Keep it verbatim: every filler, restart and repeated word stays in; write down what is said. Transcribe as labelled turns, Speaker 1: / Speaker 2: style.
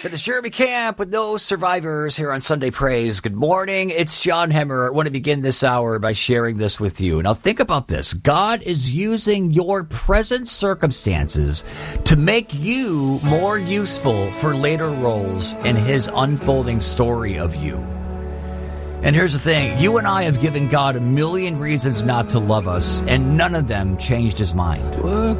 Speaker 1: It is Jeremy Camp with no survivors here on Sunday Praise. Good morning. It's John Hemmer. I want to begin this hour by sharing this with you. Now think about this. God is using your present circumstances to make you more useful for later roles in his unfolding story of you. And here's the thing. You and I have given God a million reasons not to love us, and none of them changed his mind.
Speaker 2: Work